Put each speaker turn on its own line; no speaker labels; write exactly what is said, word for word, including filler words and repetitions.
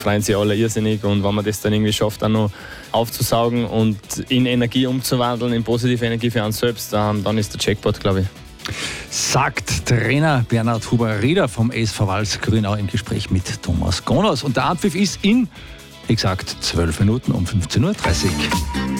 freuen sich alle irrsinnig und wenn man das dann irgendwie schafft, auch noch aufzusaugen und in Energie umzuwandeln, in positive Energie für uns selbst, dann ist der Jackpot, glaube ich.
Sagt Trainer Bernhard Huber-Rieder vom S V Vals Grünau im Gespräch mit Thomas Gonos. Und der Anpfiff ist in, exakt zwölf Minuten um fünfzehn Uhr dreißig.